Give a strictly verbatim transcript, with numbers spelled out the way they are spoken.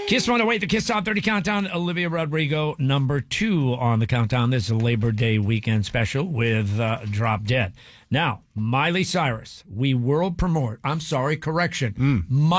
Kiss one oh eight, the Kiss Top thirty Countdown. Olivia Rodrigo, number two on the countdown. This is a Labor Day weekend special with uh, Drop Dead. Now, Miley Cyrus, we world promote. I'm sorry, correction. Mm.